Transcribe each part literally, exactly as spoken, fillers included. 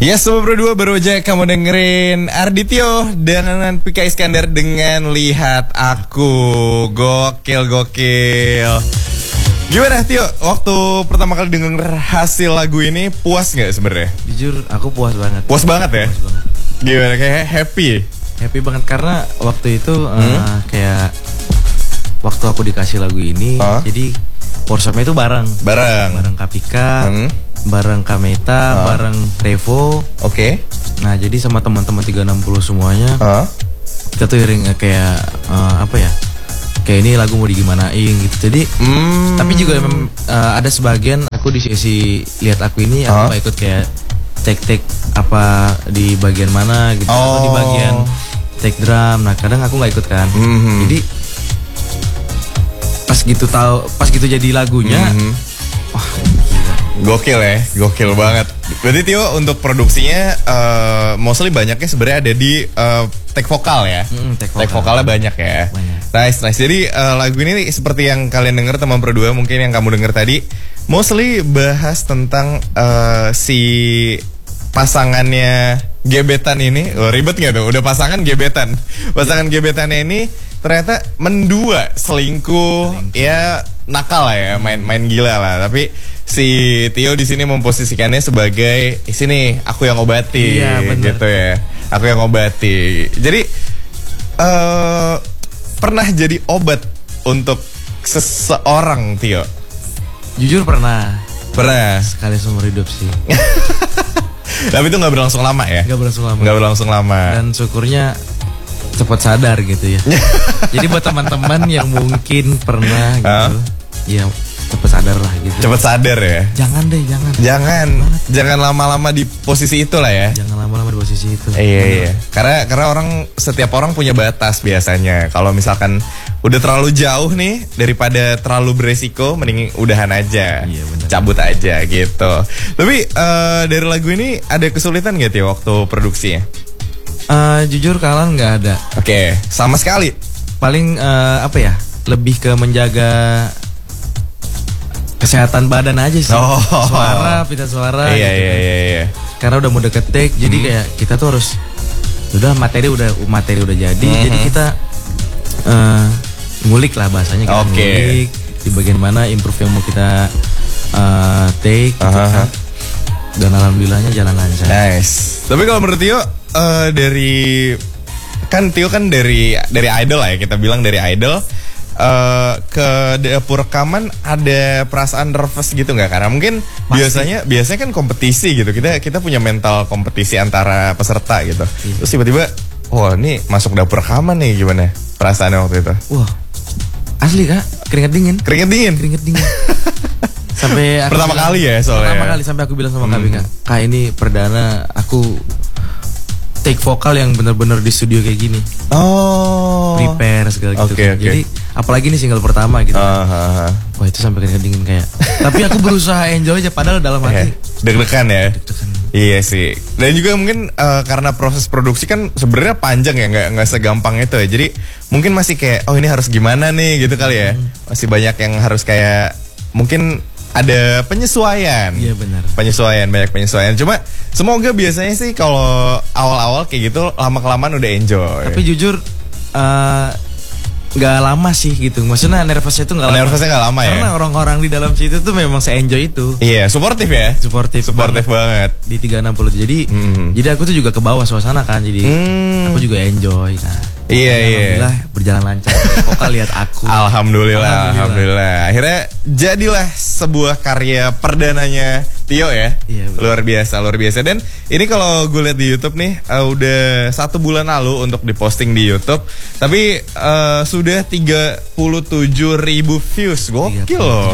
Yes, Sobat Pro dua baru aja kamu dengerin Ardityo dan Pika Iskandar dengan Lihat Aku. Gokil, gokil. Gimana Tio, waktu pertama kali denger hasil lagu ini puas gak sebenarnya? Jujur aku puas banget. Puas banget ya? Puas banget. Gimana, kayak happy? Happy banget karena waktu itu hmm? uh, kayak waktu aku dikasih lagu ini, huh? Jadi workshopnya itu bareng. Bareng? Bareng Kapika, hmm? bareng Kameta, huh? bareng Revo. Oke. Okay. Nah jadi sama teman-teman tiga enam nol semuanya, huh? kita tuh iring kayak uh, apa ya? Kayak ini lagu mau digimanain gitu. Jadi hmm. tapi juga uh, ada sebagian aku di sesi Lihat Aku ini aku huh? gak ikut kayak take-take apa di bagian mana gitu, oh. atau di bagian take drum. Nah kadang aku nggak ikut kan. Mm-hmm. Jadi pas gitu tahu, pas gitu jadi lagunya, mm-hmm. wah gila. Gokil ya, gokil banget. Berarti Tio untuk produksinya uh, mostly banyaknya sebenarnya ada di uh, take vokal ya. Mm, take, vokal. Take vokalnya banyak ya. Banyak. Nice, nice. Jadi uh, lagu ini seperti yang kalian denger teman Pro dua, mungkin yang kamu denger tadi, mostly bahas tentang uh, si pasangannya gebetan ini. Oh, ribet gak tuh? Udah pasangan gebetan. Pasangan gebetannya ini ternyata mendua, selingkuh, selingkuh. Ya nakal lah ya, main-main gila lah. Tapi si Tio di sini memposisikannya sebagai di sini aku yang obati, iya, gitu ya. Aku yang obati. Jadi uh, pernah jadi obat untuk seseorang, Tio? Jujur pernah. Pernah. Sekali seumur hidup sih. Tapi itu gak berlangsung lama ya? Gak berlangsung lama. Gak berlangsung lama. Dan syukurnya cepat sadar gitu ya. Jadi buat teman-teman yang mungkin pernah gitu, huh? ya cepat sadar lah gitu. Cepat sadar ya? Jangan deh, jangan. Jangan. Jangan lama-lama di posisi itu lah ya. Jangan lama-lama di posisi itu. Iya, iya. Karena karena orang setiap orang punya batas biasanya. Kalau misalkan udah terlalu jauh nih, daripada terlalu beresiko, mending udahan aja. Iya, bener. Cabut aja gitu. Tapi uh, dari lagu ini ada kesulitan gak ya waktu produksinya? Uh, jujur kalian nggak ada. Oke, okay. Sama sekali. Paling uh, apa ya? Lebih ke menjaga kesehatan badan aja sih. Oh. Suara, pita suara. Iya, gitu iya, kan. iya, iya. Karena udah mau deket take, jadi hmm. kayak kita tuh harus udah materi udah materi udah jadi, hmm. jadi kita uh, ngulik lah bahasanya. Kita okay. ngulik di bagian mana improve yang mau kita uh, take. Gitu kan. Dan alhamdulillahnya jalan lancar. Nice. Tapi kalau menurut Tio uh, dari kan Tio kan dari dari idol lah ya, kita bilang dari idol uh, ke dapur rekaman ada perasaan nervous gitu nggak? Karena mungkin pasti. biasanya biasanya kan kompetisi gitu, kita kita punya mental kompetisi antara peserta gitu. Iya. Terus tiba-tiba, wah ini masuk dapur rekaman nih, gimana perasaannya waktu itu? Wah asli kak, keringat dingin. Keringat dingin. Keringat dingin. Sampai aku pertama bilang, kali ya soalnya. Pertama kali sampai aku bilang sama hmm. Kak, Kak ini perdana aku take vokal yang benar-benar di studio kayak gini. Oh. Prepare segala gitu. Okay, kan. okay. Jadi apalagi nih single pertama gitu. Uh, uh, uh. Wah itu sampai keringat dingin kayak. Tapi aku berusaha enjoy aja padahal dalam hati. Deg-degan ya. Deg-degan. Iya sih. Dan juga mungkin uh, karena proses produksi kan sebenarnya panjang ya, nggak nggak segampang itu ya. Jadi mungkin masih kayak oh ini harus gimana nih gitu kali ya. Hmm. Masih banyak yang harus kayak mungkin ada penyesuaian. Iya benar. Penyesuaian, banyak penyesuaian. Cuma semoga biasanya sih kalau awal-awal kayak gitu lama-kelamaan udah enjoy. Tapi jujur uh, nggak lama sih gitu. Maksudnya nervousnya itu nggak lama. Nervousnya nggak lama ya. Karena orang-orang di dalam situ tuh memang se-enjoy itu. Iya, suportif ya. Suportif. Suportif banget. Di tiga enam nol. Jadi mm-hmm. jadi aku tuh juga ke bawah suasana kan. Jadi mm. aku juga enjoy. Nah, iya iya. Alhamdulillah berjalan lancar. Vokal Lihat Aku. Alhamdulillah, alhamdulillah. Alhamdulillah. Akhirnya jadilah sebuah karya perdananya Tio ya. Iya, luar biasa, luar biasa. Dan ini kalau gue lihat di YouTube nih uh, udah satu bulan lalu untuk diposting di YouTube. Tapi uh, sudah tiga puluh tujuh ribu views. Gokil loh.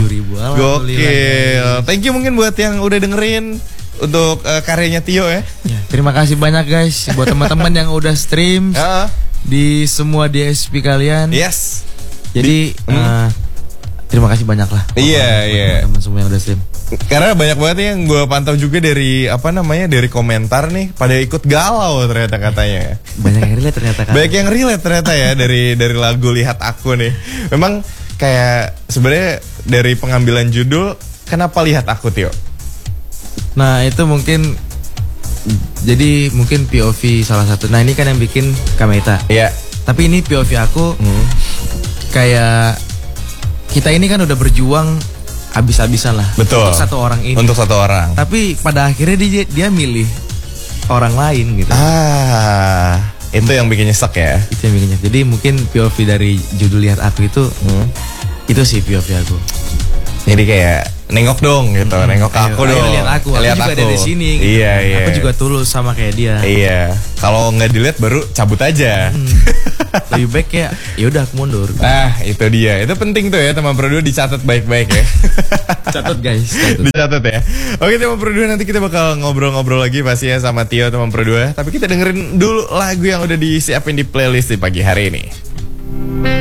Gokil. Thank you mungkin buat yang udah dengerin untuk uh, karyanya Tio ya. Ya. Terima kasih banyak guys buat teman-teman yang udah stream uh. di semua D S P kalian. Yes. Jadi di, uh, mm. terima kasih banyak lah. Iya iya. Teman-teman semua yang udah stream. Karena banyak banget yang gue pantau juga dari apa namanya dari komentar nih pada ikut galau ternyata katanya. Banyak yang relate ternyata kan. Banyak yang relate ternyata ya dari dari lagu Lihat Aku nih. Memang kayak sebenarnya dari pengambilan judul kenapa Lihat Aku Tio? Nah itu mungkin Jadi mungkin P O V salah satu. Nah ini kan yang bikin Kameta. Iya. Tapi ini P O V aku Hmm. kayak kita ini kan udah berjuang habis-habisan lah. Betul. Untuk satu orang ini. Untuk satu orang. Tapi pada akhirnya dia dia milih orang lain gitu. Ah, itu yang bikin nyesek ya. Itu yang bikin nyesek. Jadi mungkin P O V dari judul Lihat Aku itu Hmm. itu sih P O V aku. Jadi kayak nengok dong gitu, Hmm, nengok ayo, aku ayo dong. lihat aku, aku Lihat juga ada di sini. Gitu. Iya iya. Aku juga tulus sama kayak dia. Iya. Kalau nggak dilihat baru cabut aja. Hmm. Lebih baik ya, ya udah aku mundur. Nah itu dia, itu penting tuh ya teman berdua dicatat baik-baik ya. Catat guys. Catat. Dicatat ya. Oke teman berdua, nanti kita bakal ngobrol-ngobrol lagi pasti ya sama Tio teman berdua. Tapi kita dengerin dulu lagu yang udah disiapin di playlist di pagi hari ini.